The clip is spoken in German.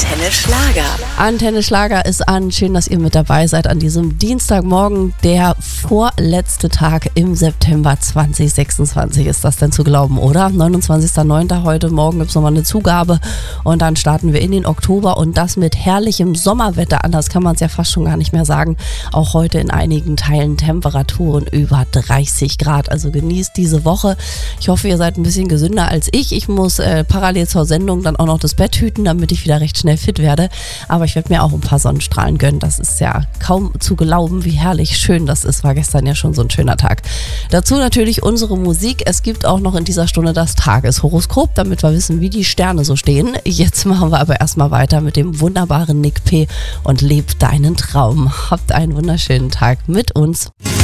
Antenne Schlager. Antenne Schlager ist an. Schön, dass ihr mit dabei seid an diesem Dienstagmorgen. Der vorletzte Tag im September 2026 ist das denn zu glauben, oder? 29.09. Heute Morgen gibt es nochmal eine Zugabe und dann starten wir in den Oktober und das mit herrlichem Sommerwetter. Anders kann man es ja fast schon gar nicht mehr sagen. Auch heute in einigen Teilen Temperaturen über 30 Grad. Also genießt diese Woche. Ich hoffe, ihr seid ein bisschen gesünder als ich. Ich muss parallel zur Sendung dann auch noch das Bett hüten, damit ich wieder recht schnell fit werde. Aber ich werde mir auch ein paar Sonnenstrahlen gönnen. Das ist ja kaum zu glauben, wie herrlich schön das ist. War gestern ja schon so ein schöner Tag. Dazu natürlich unsere Musik. Es gibt auch noch in dieser Stunde das Tageshoroskop, damit wir wissen, wie die Sterne so stehen. Jetzt machen wir aber erstmal weiter mit dem wunderbaren Nick P. und lebt deinen Traum. Habt einen wunderschönen Tag mit uns.